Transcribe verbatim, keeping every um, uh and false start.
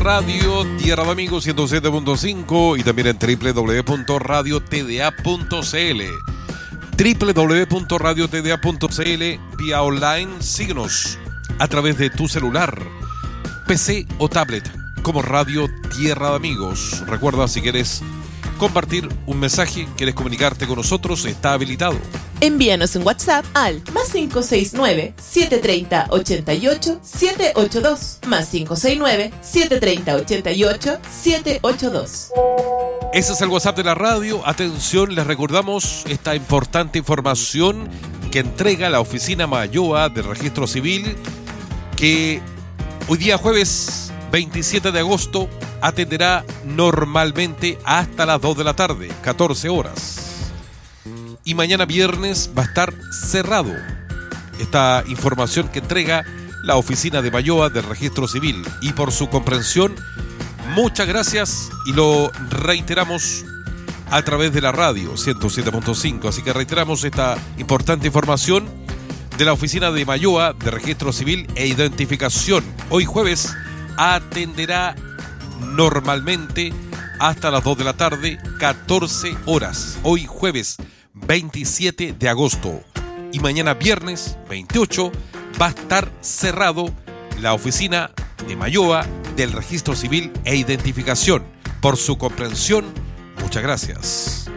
Radio Tierra de Amigos ciento siete punto cinco y también en doble u doble u doble u punto radio t d a punto c l. doble u doble u doble u punto radio t d a punto c l vía online. Síguenos a través de tu celular, P C o tablet como Radio Tierra de Amigos. Recuerda, si quieres compartir un mensaje, quieres comunicarte con nosotros, está habilitado. Envíanos un WhatsApp al más cinco seis nueve, siete tres cero, ocho ocho, siete ocho dos, más cinco seis nueve, siete tres cero, ocho ocho, siete ocho dos. Ese es el WhatsApp de la radio. Atención, les recordamos esta importante información que entrega la Oficina Mayoa del Registro Civil, que hoy día jueves veintisiete de agosto atenderá normalmente hasta las dos de la tarde, catorce horas. Y mañana viernes va a estar cerrado. Esta información que entrega la Oficina de Mayoa del Registro Civil. Y por su comprensión, muchas gracias y lo reiteramos a través de la radio ciento siete punto cinco. Así que reiteramos esta importante información de la Oficina de Mayoa de Registro Civil e Identificación. Hoy jueves atenderá normalmente hasta las dos de la tarde, catorce horas. Hoy jueves veintisiete de agosto y mañana viernes veintiocho va a estar cerrado la Oficina de Mayoa del Registro Civil e Identificación. Por su comprensión, muchas gracias.